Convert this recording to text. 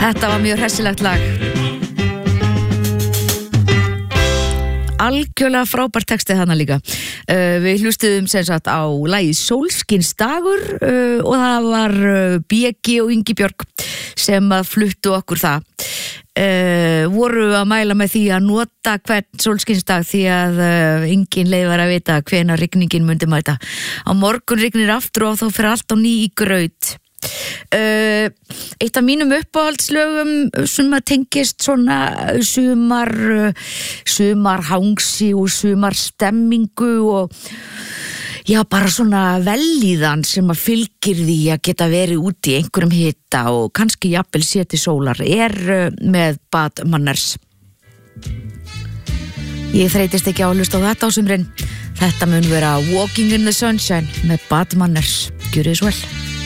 Þetta var mjög hressilegt lag. Algjörlega frábært texti þarna líka. Við hlustuðum sem sagt á lagið Sólskinsdagur og það var BG og Ingibjörg sem að fluttu okkur það. Voru að mæla með því að nota hvern sólskinsdag því að engin leið var að vita hvenær rigningin myndi mæta. Á morgun rignir aftur og þá fyrir allt á ný í graut. Eitt af mínum uppáhaldslögum sem að tengist svona sumarhangsi og sumarstemmingu og já, bara svona vellíðan sem að fylgir því að geta verið úti í einhverjum hita og kannski jafnvel sér til sólar með Bad Manners. Ég þreytist ekki á að hlusta á þetta á sumrin. Þetta mun vera Walking in the Sunshine með Bad Manners. Gjörið svo vel.